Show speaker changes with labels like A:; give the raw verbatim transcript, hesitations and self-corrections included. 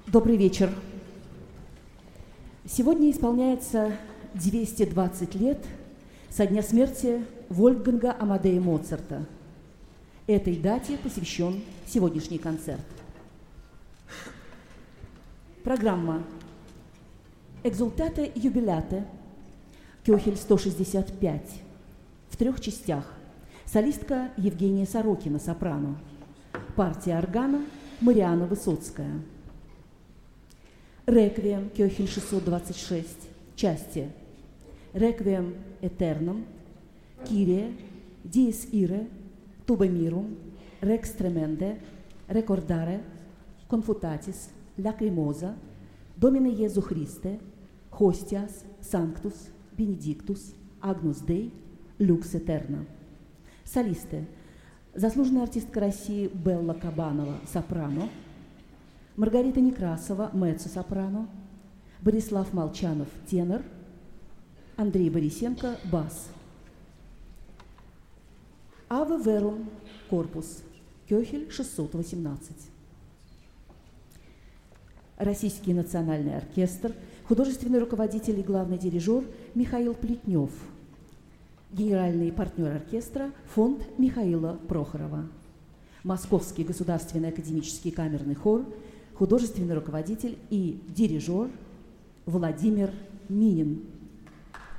A: Добрый вечер. Сегодня исполняется двести двадцать лет со дня смерти Вольфганга Амадея Моцарта. Этой дате посвящен сегодняшний концерт. Программа «Экзультате юбиляте», Кёхель сто шестьдесят пять, в трех частях. Солистка Евгения Сорокина, сопрано. Партия органа Марианна Высоцкая. Реквием Кёхель шестьсот двадцать шесть, части. Реквием этерном, Кирие, Диес Ире, Туба Мирум, Рекс Тременде, Рекордаре, Конфутатис, Лакримоза, Домине Иезу Христе, Хостиас, Санктус, Бенедиктус, Агнус Дей, Люкс Этерна. Солисты. Заслуженная артистка России Белла Кабанова, сопрано. Маргарита Некрасова, меццо-сопрано. Борислав Молчанов, тенор. Андрей Борисенко, бас. Аве Верум, корпус. Кёхель шестьсот восемнадцать. Российский национальный оркестр, художественный руководитель и главный дирижер Михаил Плетнев. Генеральный партнер оркестра фонд Михаила Прохорова. Московский государственный академический камерный хор, художественный руководитель и дирижер Владимир Минин.